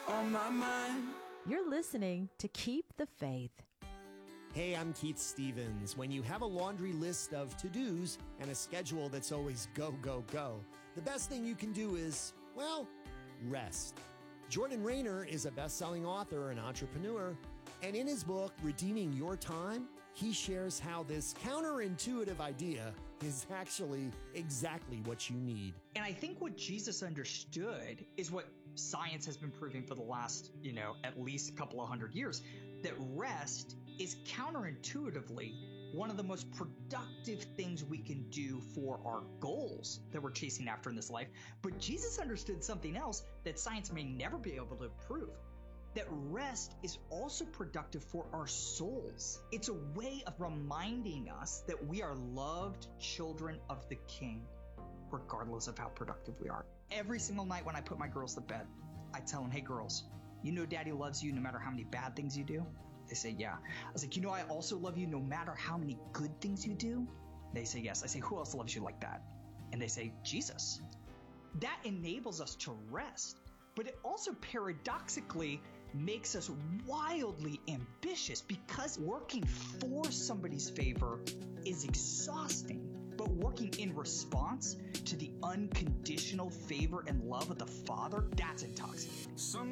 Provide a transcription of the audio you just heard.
on my mind. You're listening to Keep the Faith. Hey, I'm Keith Stevens. When you have a laundry list of to-dos and a schedule that's always go, go, go, the best thing you can do is, well, rest. Jordan Raynor is a best-selling author and entrepreneur, and in his book, Redeeming Your Time, he shares how this counterintuitive idea is actually exactly what you need. And I think what Jesus understood is what science has been proving for the last, at least a couple of hundred years, that rest is counterintuitively one of the most productive things we can do for our goals that we're chasing after in this life. But Jesus understood something else that science may never be able to prove, that rest is also productive for our souls. It's a way of reminding us that we are loved children of the King, regardless of how productive we are. Every single night when I put my girls to bed, I tell them, hey girls, Daddy loves you no matter how many bad things you do? They say, yeah. I was like, I also love you no matter how many good things you do? They say, yes. I say, who else loves you like that? And they say, Jesus. That enables us to rest, but it also paradoxically makes us wildly ambitious because working for somebody's favor is exhausting, but working in response to the unconditional favor and love of the Father, that's intoxicating.